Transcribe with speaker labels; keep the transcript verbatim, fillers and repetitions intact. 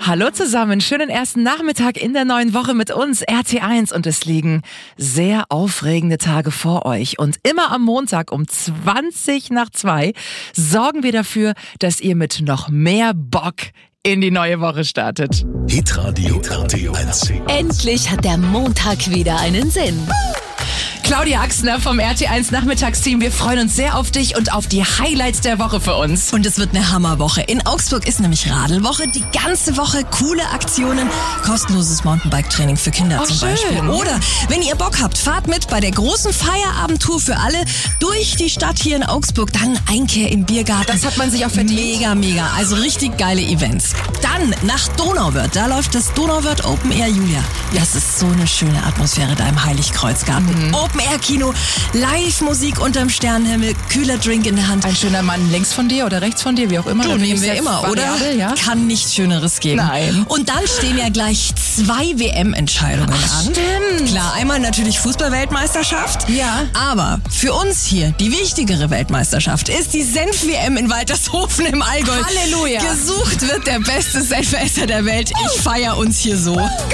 Speaker 1: Hallo zusammen, schönen ersten Nachmittag in der neuen Woche mit uns, R T eins. Und es liegen sehr aufregende Tage vor euch. Und immer am Montag um zwanzig nach zwei sorgen wir dafür, dass ihr mit noch mehr Bock in die neue Woche startet.
Speaker 2: Hitradio R T eins.
Speaker 3: Endlich hat der Montag wieder einen Sinn.
Speaker 1: Claudia Axner vom R T eins Nachmittagsteam, wir freuen uns sehr auf dich und auf die Highlights der Woche für uns.
Speaker 4: Und es wird eine Hammerwoche. In Augsburg ist nämlich Radelwoche, die ganze Woche coole Aktionen, kostenloses Mountainbike-Training für Kinder
Speaker 1: Oh,
Speaker 4: zum
Speaker 1: schön.
Speaker 4: Beispiel. Oder wenn ihr Bock habt, fahrt mit bei der großen Feierabendtour für alle durch die Stadt hier in Augsburg, dann Einkehr im Biergarten.
Speaker 1: Das hat man sich auch verdient.
Speaker 4: Mega, mega. Also richtig geile Events. Dann nach Donauwörth, da läuft das Donauwörth Open Air, Julia. Das ist so eine schöne Atmosphäre da im Heiligkreuzgarten.
Speaker 1: Mhm.
Speaker 4: Open Air Kino, Live-Musik unterm Sternenhimmel, kühler Drink in der Hand.
Speaker 1: Ein schöner Mann links von dir oder rechts von dir, wie auch immer.
Speaker 4: Du,
Speaker 1: Da bin
Speaker 4: nehmen
Speaker 1: ich
Speaker 4: wir
Speaker 1: sehr
Speaker 4: immer, oder?
Speaker 1: variabel, ja?
Speaker 4: Kann nichts Schöneres geben.
Speaker 1: Nein.
Speaker 4: Und dann stehen ja gleich zwei W M-Entscheidungen an.
Speaker 1: Stimmt.
Speaker 4: Klar, einmal natürlich Fußball-Weltmeisterschaft.
Speaker 1: Ja.
Speaker 4: Aber für uns hier die wichtigere Weltmeisterschaft ist die Senf-W M in Waltershofen im Allgäu.
Speaker 1: Halleluja.
Speaker 4: Gesucht wird der beste Senfesser der Welt. Ich feier uns hier so.